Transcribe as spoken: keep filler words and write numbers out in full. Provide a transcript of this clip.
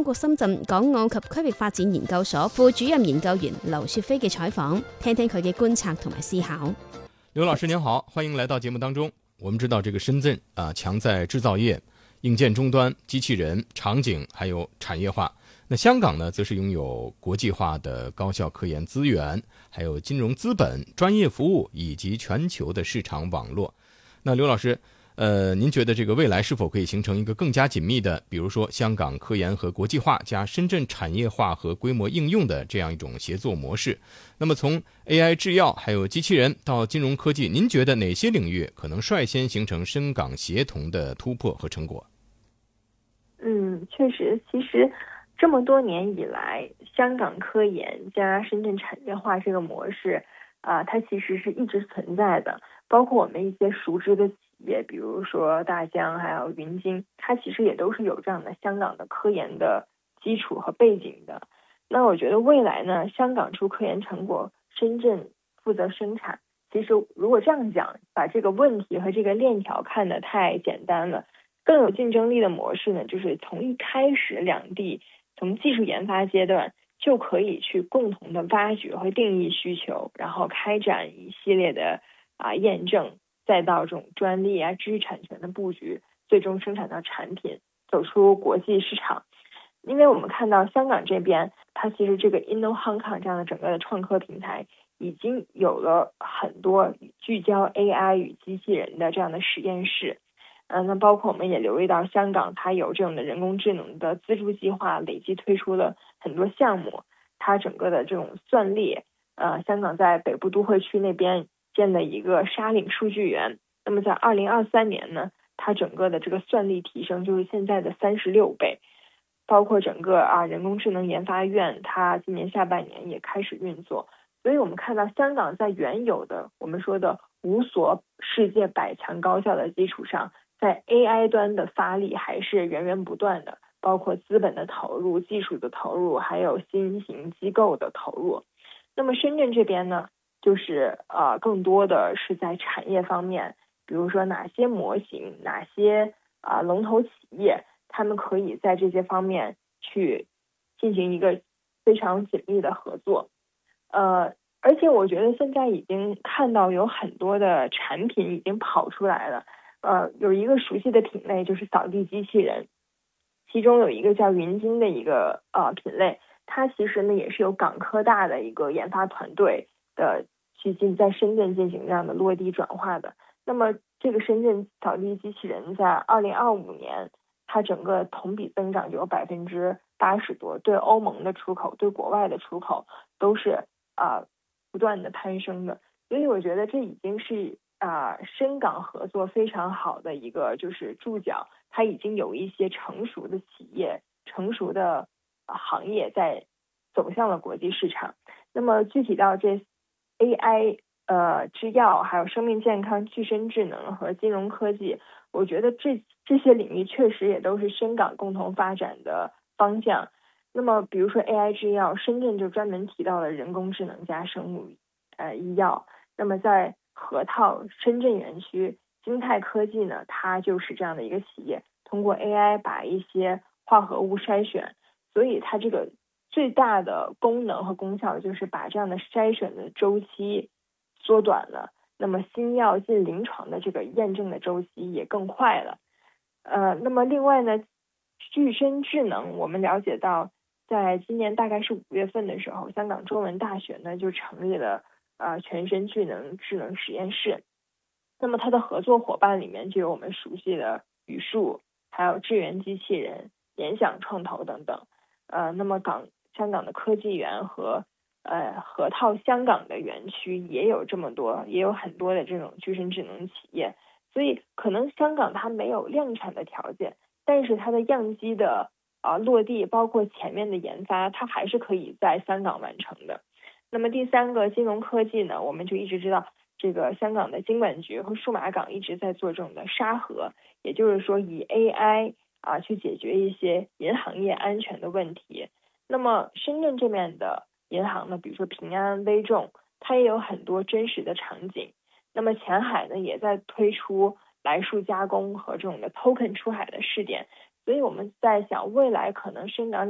國深圳港澳及區域發展研究所副主任研究員劉雪飛嘅採訪，聽聽佢嘅觀察同埋思考。 劉老師您好，歡迎來到節目當中。我們知道這個深圳啊，強在製造業、硬件終端、機器人、場景，還有產業化。那香港呢，則是擁有國際化的高校科研資源，還有金融資本、專業服務以及全球的市場網絡。那劉老師，呃，您覺得這個未來是否可以形成一個更加緊密的，比如說香港科研和國際化加深圳產業化和規模應用的這樣一種協作模式？那麼從 A I 製藥還有機器人到金融科技，您覺得哪些領域可能率先形成深港協同的突破和成果？ 嗯，確實，其實這麼多年以來，香港科研加深圳產業化這個模式啊、呃，它其實是一直存在的。包括我們一些熟知的企業，比如說大疆還有雲晶，它其實也都是有這樣的香港的科研的基礎和背景的。那我覺得未來呢，香港出科研成果，深圳負責生產。其實如果這樣講，把這個問題和這個鏈條看得太簡單了。更有競爭力的模式呢，就是從一開始兩地從技術研發階段就可以去共同的挖掘和定義需求，然後開展一系列的啊驗證，再到這種專利啊知識產權的布局，最終生產到產品，走出國際市場。因為我們看到香港這邊，它其實這個 Inno Hong Kong 這樣的整個的創科平台已經有了很多聚焦 A I 與機器人的這樣的實驗室。嗯，那包括我們也留意到香港，它有這種的人工智能的資助計劃，累計推出了很多項目。它整個的這種算力，呃，香港在北部都會區那邊建了一個沙嶺數據園。那麼在二零二三年呢，它整個的這個算力提升就是現在的三十六倍。包括整個啊人工智能研發院，它今年下半年也開始運作。所以我們看到香港在原有的我們說的五所世界百強高校的基礎上，在 A I 端的發力還是源源不斷的，包括資本的投入、技術的投入，還有新型機構的投入。那麼深圳這邊呢，就是呃更多的是在產業方面，比如說哪些模型、哪些啊、呃、龍頭企業，他們可以在這些方面去進行一個非常緊密的合作。呃，而且我覺得現在已經看到有很多的產品已經跑出來了。呃，有一個熟悉的品類就是掃地機器人，其中有一個叫雲晶的一個呃品類，它其實呢也是由港科大的一個研發團隊的去進在深圳進行這樣的落地轉化的。那麼這個深圳掃地機器人在二零二五年，它整個同比增長就有百分之八十多，對歐盟的出口、對國外的出口都是啊、呃、不斷的攀升的。所以我覺得這已經是。啊，深港合作非常好的一個就是注腳，它已經有一些成熟的企業、成熟的行業在走向了國際市場。那麼具體到這 A I、呃製藥、還有生命健康、具身智能和金融科技，我覺得這這些領域確實也都是深港共同發展的方向。那麼比如說 A I 製藥，深圳就專門提到了人工智能加生物呃醫藥。那麼在河套深圳園區，晶泰科技呢，它就是這樣的一個企業，通過 A I 把一些化合物篩選，所以它這個最大的功能和功效就是把這樣的篩選的周期縮短了，那麼新藥進臨床的這個驗證的周期也更快了。呃，那麼另外呢，具身智能，我們了解到，在今年大概是五月份的時候，香港中文大學呢就成立了啊，全身智能智能實驗室。那麼它的合作夥伴裡面就有我們熟悉的宇樹，還有智源機器人、聯想創投等等。呃，那麼港香港的科技園和呃河套香港的園區也有這麼多，也有很多的這種具身智能企業。所以可能香港它沒有量產的條件，但是它的樣機的啊、呃、落地，包括前面的研發，它還是可以在香港完成的。那麼第三個金融科技呢，我們就一直知道，這個香港的金管局和數碼港一直在做這種的沙盒，也就是說以 A I 啊去解決一些銀行業安全的問題。那麼深圳這邊的銀行呢，比如說平安、微眾，它也有很多真實的場景。那麼前海呢，也在推出來數加工和這種的 token 出海的試點。所以我們在想，未來可能深港